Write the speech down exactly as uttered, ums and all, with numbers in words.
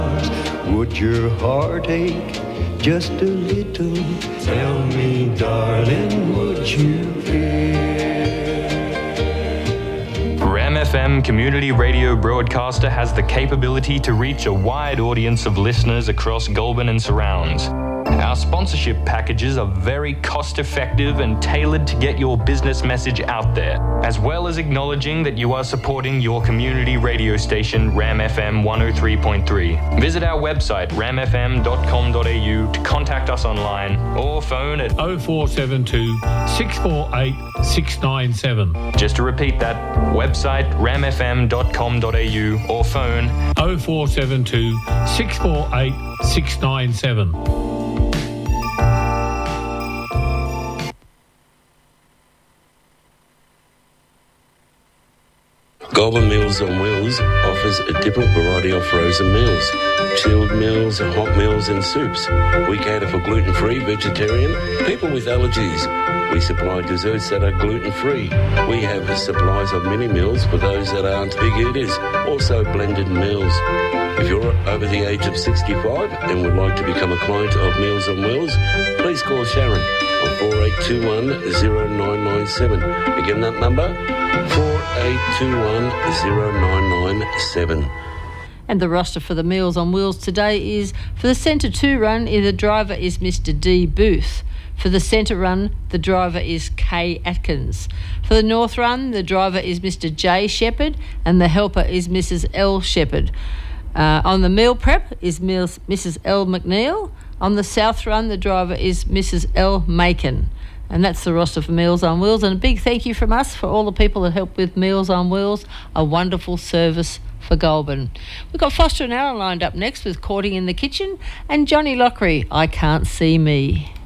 Would your heart ache just a little? Tell me, darling, would you care? Ram F M Community Radio Broadcaster has the capability to reach a wide audience of listeners across Goulburn and surrounds. Our sponsorship packages are very cost-effective and tailored to get your business message out there, as well as acknowledging that you are supporting your community radio station, Ram F M one oh three point three. Visit our website, ram f m dot com dot a u, to contact us online or phone at oh four seven two, six four eight, six nine seven. Just to repeat that, website ram f m dot com dot a u or phone oh four seven two, six four eight, six nine seven. Goulburn Meals on Wheels offers a different variety of frozen meals, chilled meals, hot meals and soups. We cater for gluten-free, vegetarian, people with allergies. We supply desserts that are gluten-free. We have supplies of mini meals for those that aren't big eaters, also blended meals. If you're over the age of sixty-five and would like to become a client of Meals on Wheels, please call Sharon on four eight two one, zero nine nine seven. Again, that number, four eight two one, zero nine nine seven. And the roster for the Meals on Wheels today is, for the Centre two run, the driver is Mister D. Booth. For the Centre run, the driver is Kay Atkins. For the North run, the driver is Mister J. Shepherd and the helper is Missus L. Shepherd. Uh, on the meal prep is Missus L. McNeil. On the South run, the driver is Missus L. Macon. And that's the roster for Meals on Wheels. And a big thank you from us for all the people that help with Meals on Wheels, a wonderful service for Goulburn. We've got Foster and Aaron lined up next with Courting in the Kitchen and Johnny Lockery, I Can't See Me.